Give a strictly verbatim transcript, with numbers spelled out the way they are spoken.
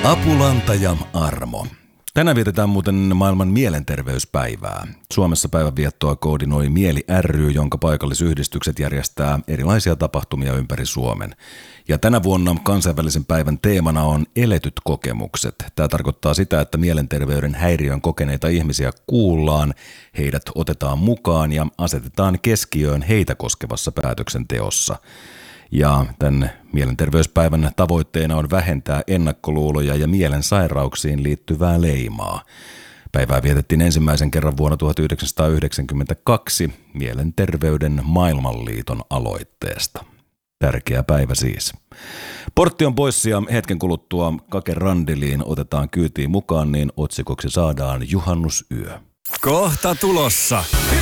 Apulanta ja Armo. Tänään vietetään muuten maailman mielenterveyspäivää. Suomessa päivänviettoa koordinoi Mieli ry, jonka paikallisyhdistykset järjestää erilaisia tapahtumia ympäri Suomen. Ja tänä vuonna kansainvälisen päivän teemana on eletyt kokemukset. Tämä tarkoittaa sitä, että mielenterveyden häiriön kokeneita ihmisiä kuullaan, heidät otetaan mukaan ja asetetaan keskiöön heitä koskevassa päätöksenteossa. Ja tämän mielenterveyspäivän tavoitteena on vähentää ennakkoluuloja ja mielensairauksiin liittyvää leimaa. Päivää vietettiin ensimmäisen kerran vuonna tuhatyhdeksänsataayhdeksänkymmentäkaksi Mielenterveyden maailmanliiton aloitteesta. Tärkeä päivä siis. Portti on pois ja hetken kuluttua Kake Randiliin otetaan kyytiin mukaan, niin otsikoksi saadaan Juhannusyö. Kohta tulossa.